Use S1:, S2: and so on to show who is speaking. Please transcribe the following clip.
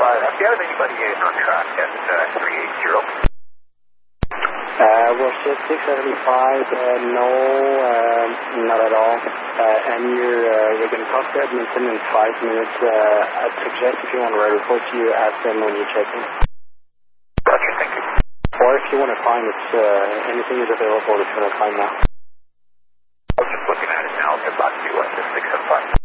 S1: Do you have anybody on track at 380?
S2: Worship 675, no, not at all. And you're going to talk to Edmonton in 5 minutes. I'd suggest if you want to write a report to you, ask them when you check in.
S1: Roger, thank you.
S2: Or if you want to find it, anything is available, it's going to find now.
S1: I'm just looking at it now. I'll get back to you at 675.